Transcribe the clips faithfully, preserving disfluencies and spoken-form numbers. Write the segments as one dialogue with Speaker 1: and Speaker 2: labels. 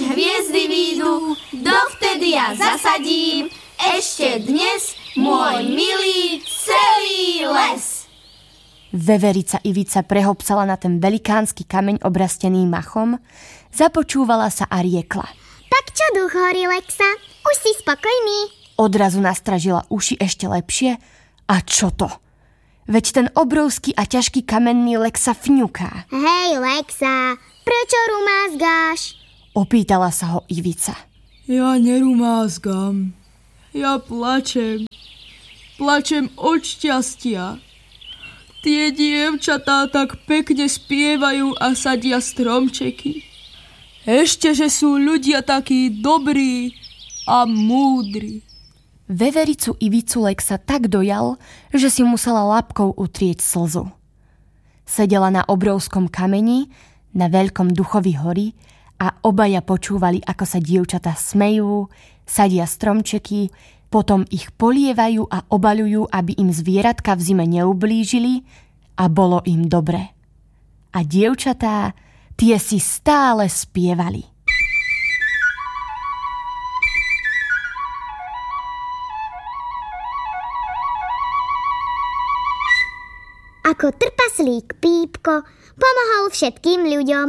Speaker 1: hviezdy výjdu, dovtedy ja zasadím ešte dnes môj milý celý les.
Speaker 2: Veverica Ivica prehopsala na ten velikánsky kameň obrastený machom, započúvala sa a riekla.
Speaker 3: Tak čo, duch hory Lexa? Už si spokojný?
Speaker 2: Odrazu nastražila uši ešte lepšie. A čo to? Veď ten obrovský a ťažký kamenný Lexa fňuká.
Speaker 3: Hej Lexa, prečo rumázgáš?
Speaker 2: Opýtala sa ho Ivica.
Speaker 4: Ja nerumázgam. Ja plačem. Plačem od šťastia. Tie dievčatá tak pekne spievajú a sadia stromčeky. Ešte, že sú ľudia takí dobrí a múdri.
Speaker 2: Vevericu Ivicu Lexa tak dojal, že si musela labkou utrieť slzu. Sedela na obrovskom kameni, na veľkom duchovi hory a obaja počúvali, ako sa dievčatá smejú, sadia stromčeky, potom ich polievajú a obaľujú, aby im zvieratka v zime neublížili a bolo im dobre. A dievčatá, tie si stále spievali.
Speaker 3: Ako trpaslík Pípko pomohol všetkým ľuďom.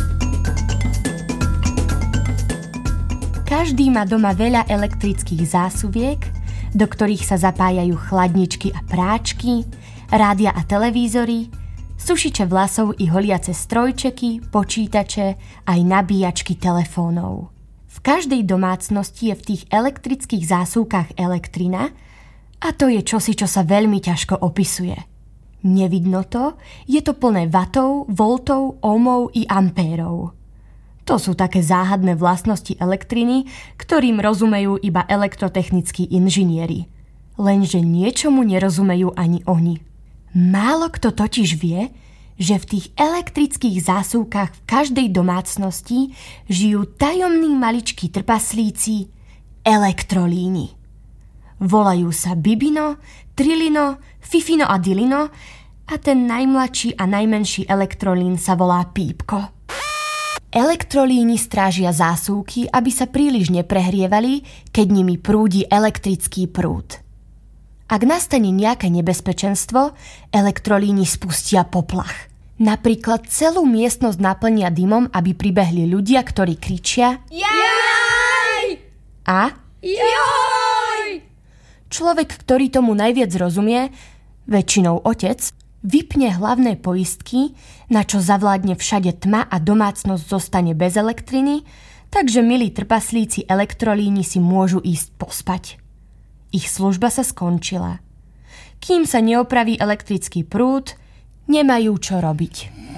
Speaker 2: Každý má doma veľa elektrických zásuviek, do ktorých sa zapájajú chladničky a práčky, rádia a televízory, sušiče vlasov i holiace strojčeky, počítače aj nabíjačky telefónov. V každej domácnosti je v tých elektrických zásuvkách elektrina a to je čosi, čo sa veľmi ťažko opisuje. Nevidno to, je to plné vatov, voltov, ohmov i ampérov. To sú také záhadné vlastnosti elektriny, ktorým rozumejú iba elektrotechnickí inžinieri. Lenže niečomu nerozumejú ani oni. Málo kto totiž vie, že v tých elektrických zásuvkách v každej domácnosti žijú tajomní maličkí trpaslíci elektrolíni. Volajú sa Bibino, Trilino, Fifino a Dilino a ten najmladší a najmenší elektrolín sa volá Pípko. Elektrolíni strážia zásuvky, aby sa príliš neprehrievali, keď nimi prúdi elektrický prúd. Ak nastane nejaké nebezpečenstvo, elektrolíni spustia poplach. Napríklad celú miestnosť naplnia dymom, aby pribehli ľudia, ktorí kričia
Speaker 1: Jaj!
Speaker 2: A
Speaker 1: Jaj!
Speaker 2: Človek, ktorý tomu najviac rozumie, väčšinou otec, vypne hlavné poistky, na čo zavládne všade tma a domácnosť zostane bez elektriny, takže milí trpaslíci elektrolíni si môžu ísť pospať. Ich služba sa skončila. Kým sa neopraví elektrický prúd, nemajú čo robiť.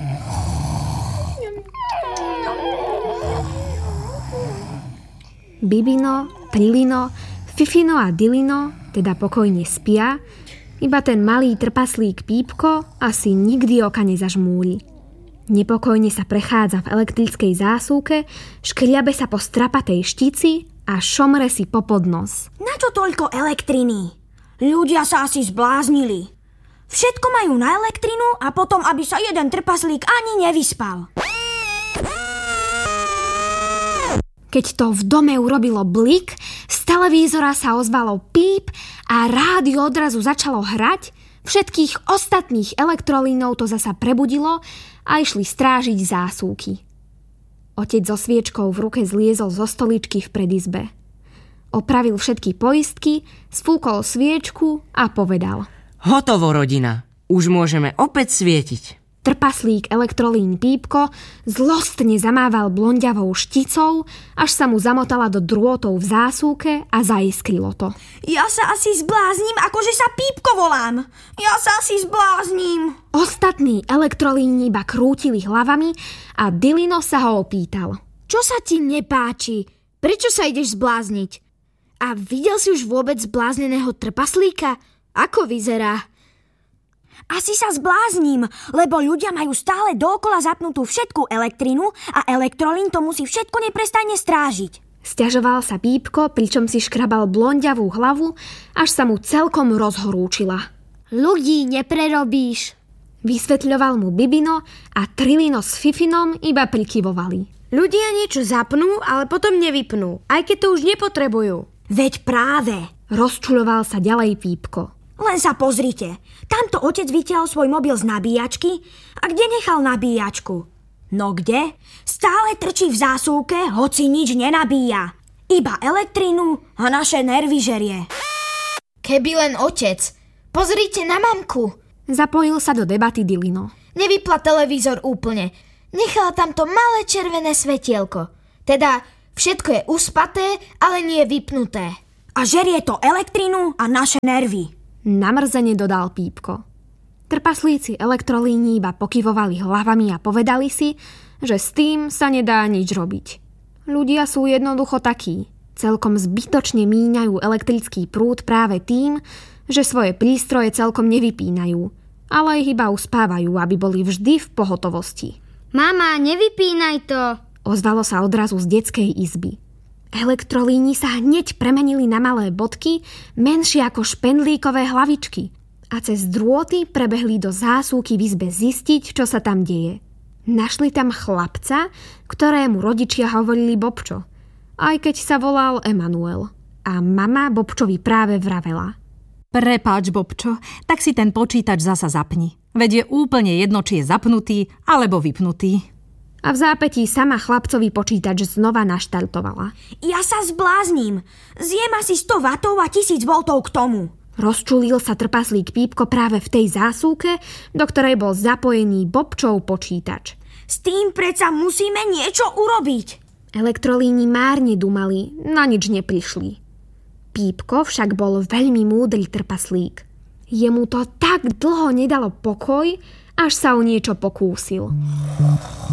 Speaker 5: Bibino, Trilino, Fifino a Dilino teda pokojne spia, iba ten malý trpaslík Pípko asi nikdy oka nezažmúri. Nepokojne sa prechádza v elektrickej zásuvke, škriabe sa po strapatej štici a šomre si po podnos.
Speaker 6: Na čo toľko elektriny? Ľudia sa asi zbláznili. Všetko majú na elektrinu a potom, aby sa jeden trpaslík ani nevyspal.
Speaker 5: Keď to v dome urobilo blik, z televízora sa ozvalo píp a rádio odrazu začalo hrať, všetkých ostatných elektrolínov to zasa prebudilo a išli strážiť zásuvky. Otec so sviečkou v ruke zliezol zo stoličky v predizbe. Opravil všetky poistky, sfúkol sviečku a povedal:
Speaker 7: Hotovo, rodina. Už môžeme opäť svietiť.
Speaker 5: Trpaslík elektrolín Pípko zlostne zamával blonďavou šticou, až sa mu zamotala do drôtov v zásuvke a zaiskrilo to.
Speaker 6: Ja sa asi zblázním, akože sa Pípko volám. Ja sa asi zblázním.
Speaker 5: Ostatní elektrolíni iba krútili hlavami a Dilino sa ho opýtal:
Speaker 8: Čo sa ti nepáči? Prečo sa ideš zblázniť? A videl si už vôbec zblázneného trpaslíka? Ako vyzerá?
Speaker 6: Asi sa zblázním, lebo ľudia majú stále dookola zapnutú všetku elektrinu a elektrolín to musí všetko neprestajne strážiť.
Speaker 5: Sťažoval sa Pípko, pričom si škrabal blonďavú hlavu, až sa mu celkom rozhorúčila.
Speaker 8: Ľudí neprerobíš,
Speaker 5: vysvetľoval mu Bibino a Trilino s Fifinom iba prikyvovali.
Speaker 8: Ľudia niečo zapnú, ale potom nevypnú, aj keď to už nepotrebujú.
Speaker 6: Veď práve.
Speaker 5: Rozčuľoval sa ďalej Pípko.
Speaker 6: Len sa pozrite. Tamto otec vytiahol svoj mobil z nabíjačky. A kde nechal nabíjačku? No kde? Stále trčí v zásuvke, hoci nič nenabíja. Iba elektrínu a naše nervy žerie.
Speaker 8: Keby len otec. Pozrite na mamku.
Speaker 5: Zapojil sa do debaty Dilino.
Speaker 8: Nevypla televízor úplne. Nechala tam to malé červené svetielko. Teda všetko je uspaté, ale nie vypnuté.
Speaker 6: A žerie to elektrínu a naše nervy.
Speaker 5: Namrzene dodal Pípko. Trpaslíci elektrolíní iba pokyvovali hlavami a povedali si, že s tým sa nedá nič robiť. Ľudia sú jednoducho takí. Celkom zbytočne míňajú elektrický prúd práve tým, že svoje prístroje celkom nevypínajú, ale ich iba uspávajú, aby boli vždy v pohotovosti.
Speaker 1: Mama, nevypínaj to,
Speaker 5: ozvalo sa odrazu z detskej izby. Elektrolíni sa hneď premenili na malé bodky, menšie ako špendlíkové hlavičky, a cez drôty prebehli do zásuvky v izbe zistiť, čo sa tam deje. Našli tam chlapca, ktorému rodičia hovorili Bobčo, aj keď sa volal Emanuel. A mama Bobčovi práve vravela:
Speaker 9: Prepáč, Bobčo, tak si ten počítač zasa zapni. Veď je úplne jedno, či je zapnutý alebo vypnutý.
Speaker 5: A v zápätí sama chlapcovi počítač znova naštartovala.
Speaker 6: Ja sa zblázním. Zjem asi sto wattov a tisíc voltov k tomu.
Speaker 5: Rozčulil sa trpaslík Pípko práve v tej zásuvke, do ktorej bol zapojený Bobčov počítač.
Speaker 6: S tým predsa musíme niečo urobiť.
Speaker 5: Elektrolíni márne dumali, na nič neprišli. Pípko však bol veľmi múdry trpaslík. Jemu to tak dlho nedalo pokoj, až sa o niečo pokúsil.